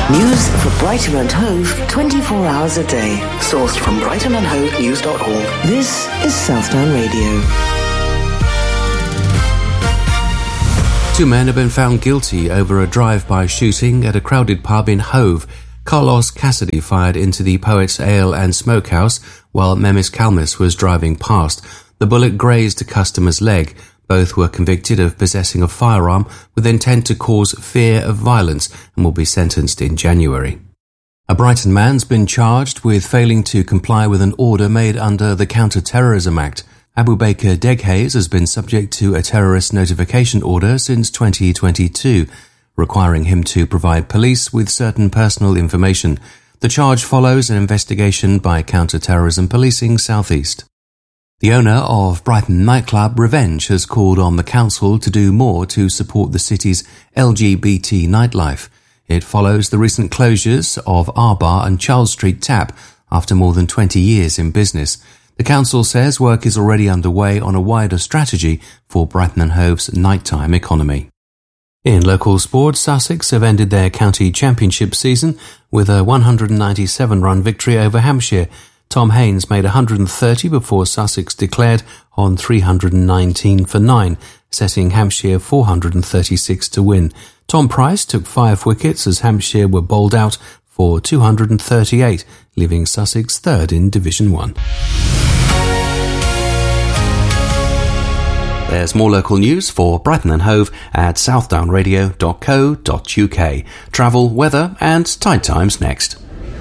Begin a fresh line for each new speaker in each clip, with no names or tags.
News for Brighton and Hove 24 hours a day. Sourced from brightonandhovenews.org. This is Southdown Radio.
2 men have been found guilty over a drive-by shooting at a crowded pub in Hove. Carlos Cassidy fired into the Poets Ale and Smokehouse while Memis Kalmis was driving past. The bullet grazed a customer's leg. Both were convicted of possessing a firearm with intent to cause fear of violence and will be sentenced in January. A Brighton man's been charged with failing to comply with an order made under the Counter-Terrorism Act. Abu Baker Deghaze has been subject to a terrorist notification order since 2022, requiring him to provide police with certain personal information. The charge follows an investigation by Counter-Terrorism Policing South East. The owner of Brighton nightclub Revenge has called on the council to do more to support the city's LGBT nightlife. It follows the recent closures of R Bar and Charles Street Tap after more than 20 years in business. The council says work is already underway on a wider strategy for Brighton and Hove's nighttime economy. In local sports, Sussex have ended their county championship season with a 197-run victory over Hampshire. Tom Haynes made 130 before Sussex declared on 319 for 9, setting Hampshire 436 to win. Tom Price took 5 wickets as Hampshire were bowled out for 238, leaving Sussex third in Division 1. There's more local news for Brighton and Hove at southdownradio.co.uk. Travel, weather and tide times next.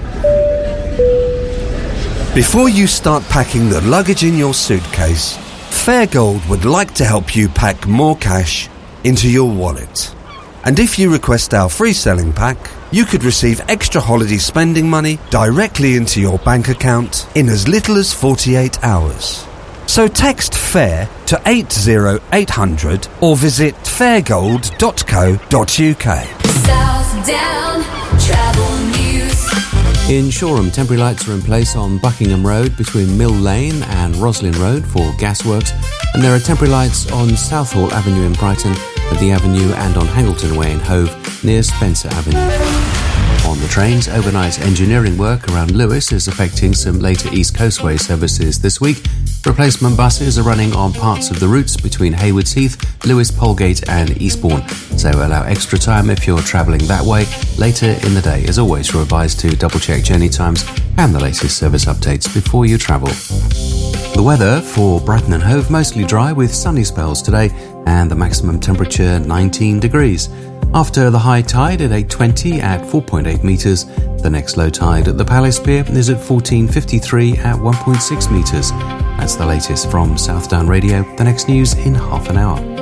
Before you start packing the luggage in your suitcase, Fairgold would like to help you pack more cash into your wallet. And if you request our free selling pack, you could receive extra holiday spending money directly into your bank account in as little as 48 hours. So text FAIR to 80800 or visit fairgold.co.uk.
Southdown Travel News.
In Shoreham, temporary lights are in place on Buckingham Road between Mill Lane and Roslin Road for gasworks, and there are temporary lights on Southall Avenue in Brighton, at the Avenue and on Hangleton Way in Hove near Spencer Avenue. On the trains, overnight engineering work around Lewes is affecting some later East Coastway services this week. Replacement buses are running on parts of the routes between Haywards Heath, Lewes, Polegate and Eastbourne, so allow extra time if you're travelling that way. Later in the day, as always, you're advised to double-check journey times and the latest service updates before you travel. The weather for Brighton and Hove, mostly dry with sunny spells today and the maximum temperature 19 degrees. After the high tide at 8:20 at 4.8 metres, the next low tide at the Palace Pier is at 14:53 at 1.6 metres. That's the latest from Southdown Radio. The next news in half an hour.